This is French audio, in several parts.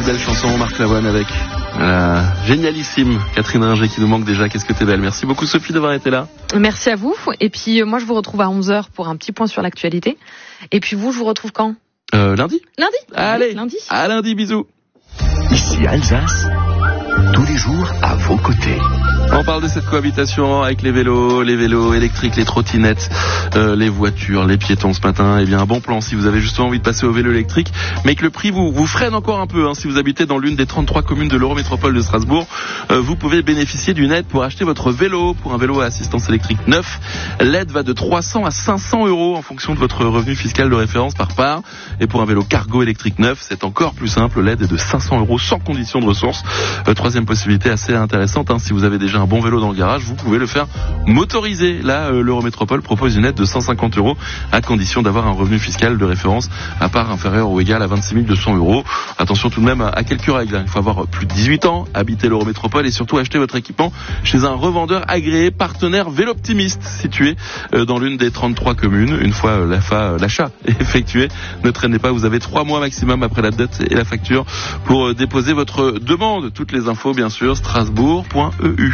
belle chanson, Marc Lavoine avec la génialissime Catherine Ringer qui nous manque déjà. Qu'est-ce que t'es belle. Merci beaucoup Sophie d'avoir été là. Merci à vous. Et puis moi je vous retrouve à 11h pour un petit point sur l'actualité. Et puis vous, je vous retrouve quand ? Lundi. Lundi. Allez, lundi. À lundi, bisous. Ici Alsace, tous les jours à vos côtés. On parle de cette cohabitation avec les vélos électriques, les trottinettes, les voitures, les piétons ce matin. Eh bien, un bon plan si vous avez justement envie de passer au vélo électrique, mais que le prix vous freine encore un peu. Si vous habitez dans l'une des 33 communes de l'Eurométropole de Strasbourg, vous pouvez bénéficier d'une aide pour acheter votre vélo. Pour un vélo à assistance électrique neuf, l'aide va de 300 à 500 € en fonction de votre revenu fiscal de référence par part. Et pour un vélo cargo électrique neuf, c'est encore plus simple. L'aide est de 500 € sans condition de ressources. Troisième possibilité assez intéressante, si vous avez déjà un bon vélo dans le garage, vous pouvez le faire motoriser. Là, l'Eurométropole propose une aide de 150 € à condition d'avoir un revenu fiscal de référence à part inférieur ou égal à 26 200 €. Attention tout de même à quelques règles. Il faut avoir plus de 18 ans, habiter l'Eurométropole et surtout acheter votre équipement chez un revendeur agréé partenaire Véloptimiste situé dans l'une des 33 communes. Une fois l'achat est effectué, ne traînez pas, vous avez 3 mois maximum après la date et la facture pour déposer votre demande. Toutes les infos bien sûr, strasbourg.eu.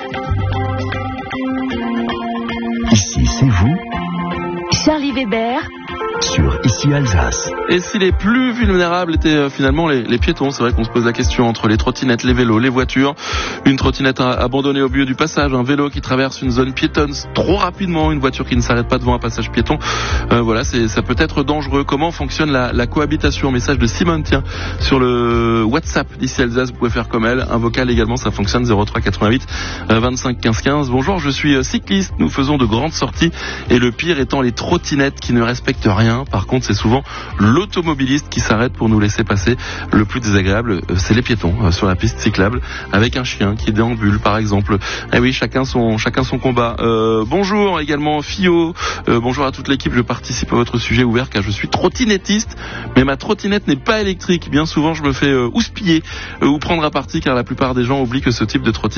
Ici, c'est vous, Charlie Weber, sur Ici Alsace. Et si les plus vulnérables étaient finalement les piétons, c'est vrai qu'on se pose la question entre les trottinettes, les vélos, les voitures. Une trottinette abandonnée au milieu du passage, un vélo qui traverse une zone piétonne trop rapidement, une voiture qui ne s'arrête pas devant un passage piéton. Voilà, ça peut être dangereux. Comment fonctionne la cohabitation ? Message de Simone, tiens, sur le WhatsApp d'Ici Alsace, vous pouvez faire comme elle. Un vocal également, ça fonctionne, 03 88 25 15 15. Bonjour, je suis cycliste, nous faisons de grandes sorties et le pire étant les trottinettes qui ne respectent rien. Par contre, c'est souvent l'automobiliste qui s'arrête pour nous laisser passer. Le plus désagréable, c'est les piétons sur la piste cyclable avec un chien qui déambule, par exemple. Eh oui, chacun son combat. Bonjour également Fio. Bonjour à toute l'équipe. Je participe à votre sujet ouvert car je suis trottinettiste, mais ma trottinette n'est pas électrique. Bien souvent, je me fais houspiller ou prendre à partie car la plupart des gens oublient que ce type de trottinette